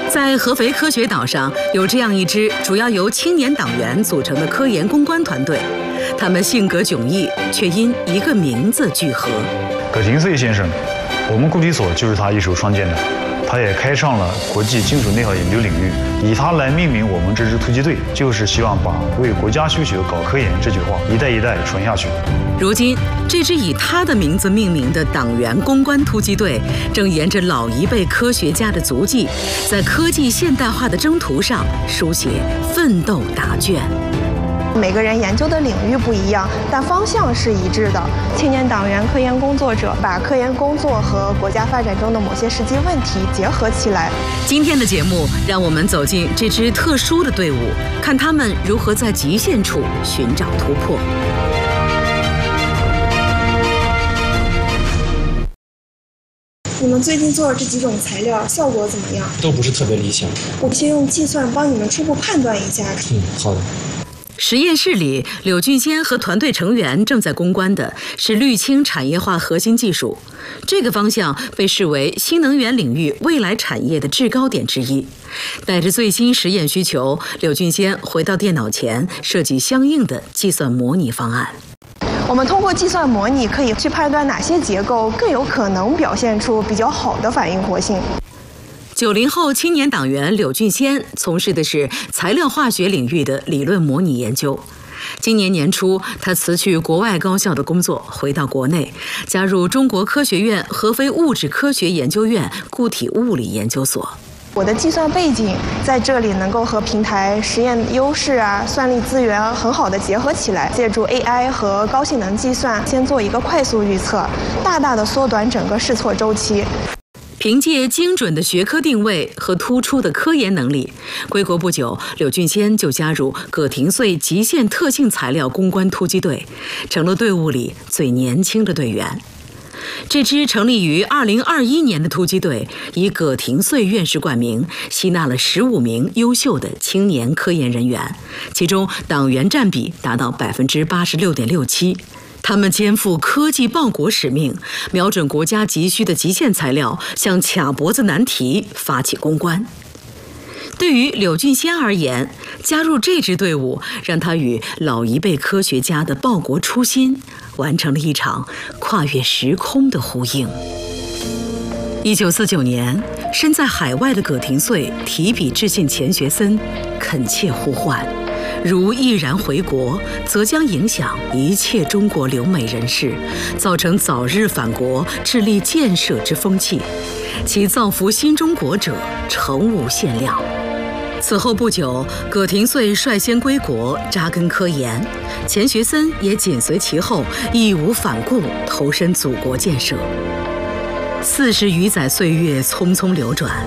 在合肥科学岛上，有这样一支主要由青年党员组成的科研攻关团队，他们性格迥异，却因一个名字聚合。 葛廷穗先生，我们固体所就是他一手创建的，他也开创了国际金属内耗研究领域，以他来命名我们这支突击队，就是希望把为国家需求搞科研这句话一代一代传下去。 如今，这支以他的名字命名的党员攻关突击队，正沿着老一辈科学家的足迹，在科技现代化的征途上书写奋斗答卷。 每个人研究的领域不一样，但方向是一致的。青年党员科研工作者把科研工作和国家发展中的某些实际问题结合起来。 今天的节目，让我们走进这支特殊的队伍，看他们如何在极限处寻找突破。 你们最近做的这几种材料效果怎么样？ 都不是特别理想。 我先用计算帮你们初步判断一下。 好的。 实验室里，柳俊先和团队成员正在攻关的是氯氢产业化核心技术。这个方向被视为新能源领域未来产业的制高点之一。带着最新实验需求，柳俊先回到电脑前，设计相应的计算模拟方案。 我们通过计算模拟，可以去判断哪些结构更有可能表现出比较好的反应活性。 90后青年党员柳俊先从事的是材料化学领域的理论模拟研究。今年年初，他辞去国外高校的工作，回到国内，加入中国科学院合肥物质科学研究院固体物理研究所。 我的计算背景在这里能够和平台实验优势算力资源很好的结合起来，借助 AI 和高性能计算，先做一个快速预测，大大的缩短整个试错周期。 凭借精准的学科定位和突出的科研能力，归国不久，柳俊先就加入葛廷穗极限特性材料攻关突击队，成了队伍里最年轻的队员。这支成立于2021年的突击队，以葛廷穗院士冠名，吸纳了15名优秀的青年科研人员，其中党员占比达到86.67%。他们肩负科技报国使命，瞄准国家急需的极限材料，向卡脖子难题发起攻关。对于柳俊先而言，加入这支队伍，让他与老一辈科学家的报国初心完成了一场跨越时空的呼应。1949年，身在海外的葛廷穗提笔致信钱学森，恳切呼唤：如毅然回国，则将影响一切中国留美人士，造成早日返国、致力建设之风气，其造福新中国者，诚无限量。此后不久，葛廷穗率先归国扎根科研，钱学森也紧随其后，义无反顾投身祖国建设。40余载岁月匆匆流转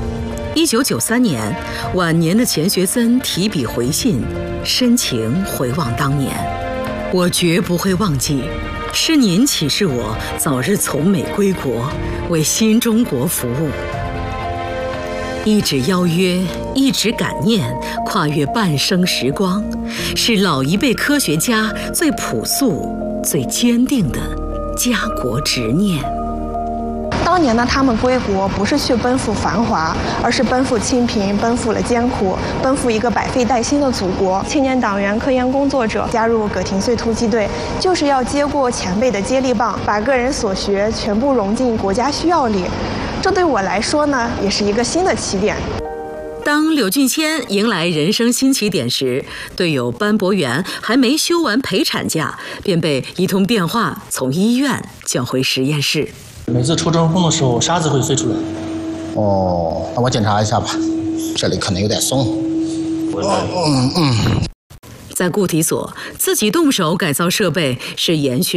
，1993年，晚年的钱学森提笔回信，深情回望当年：我绝不会忘记，是您启示我早日从美归国，为新中国服务。一纸邀约，一纸感念，跨越半生时光，是老一辈科学家最朴素、最坚定的家国执念。 当年呢，他们归国不是去奔赴繁华，而是奔赴清贫，奔赴了艰苦，奔赴一个百废待兴的祖国。青年党员科研工作者加入葛廷穗突击队，就是要接过前辈的接力棒，把个人所学全部融进国家需要里。这对我来说呢，也是一个新的起点。 当柳俊先迎来人生新起点时，队友班博元还没休完陪产假，便被一通电话从医院叫回实验室。 每次抽真空的时候，沙子会飞出来。 哦，那我检查一下吧，这里可能有点松。 在固体所，自己动手改造设备是延续